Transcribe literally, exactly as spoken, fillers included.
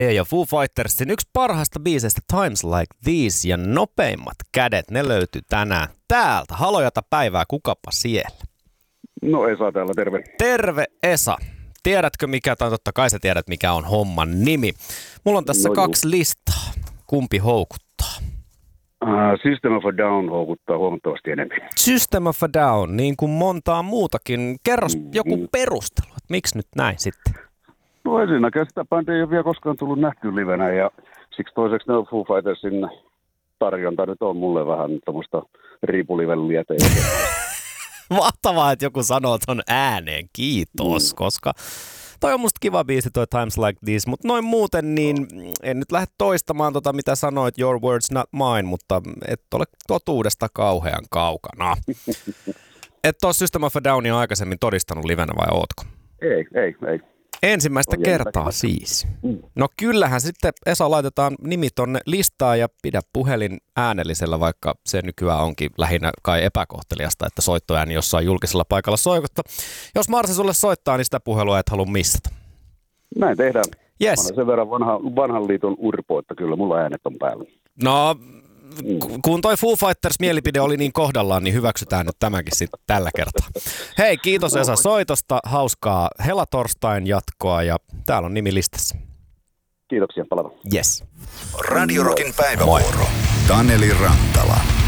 Ja Foo Fightersin yksi parhaista biiseistä Times Like These ja nopeimmat kädet, ne löytyy tänään täältä. Halojata päivää, kukapa siellä? No Esa täällä, terve. Terve Esa. Tiedätkö mikä, tai totta kai sä tiedät mikä on homman nimi. Mulla on tässä no, kaksi juu. listaa. Kumpi houkuttaa? Uh, System of a Down houkuttaa huomattavasti enemmän. System of a Down, niin kuin montaa muutakin. Kerros mm, joku mm. perustelu, että miksi nyt näin sitten? No ensinnäkään sitä bändiä ei ole vielä koskaan tullut nähty livenä ja siksi toiseksi ne Foo Fightersin tarjonta nyt on mulle vähän tämmöistä riipuliven lieteen. Mahtavaa, että joku sanoo ton ääneen, kiitos, mm. koska toi on musta kiva biisi toi Times Like This, mutta noin muuten niin en nyt lähde toistamaan tota mitä sanoit, your words not mine, mutta et ole totuudesta kauhean kaukana. Et ole System of a Downia aikaisemmin todistanut livenä vai ootko? Ei, ei, ei. Ensimmäistä on kertaa jännä. Siis. Mm. No kyllähän sitten Esa laitetaan nimi tonne listaan ja pidä puhelin äänellisellä, vaikka se nykyään onkin lähinnä kai epäkohteliasta, että soittoääni jossain julkisella paikalla soikottaa. Jos Marsi sulle soittaa, niin sitä puhelua et halua missata. Näin tehdään. Yes. Olen sen verran vanha, vanhan liiton urpo, että kyllä mulla äänet on päällä. No, kun toi Foo Fighters mielipide oli niin kohdallaan, niin hyväksytään nyt tämäkin sitten tällä kertaa. Hei, kiitos Esa soitosta, hauskaa helatorstain jatkoa ja täällä on nimi listassa. Kiitoksia, palataan. Yes. Radio Rockin päivävuoro. Taneli Rantala.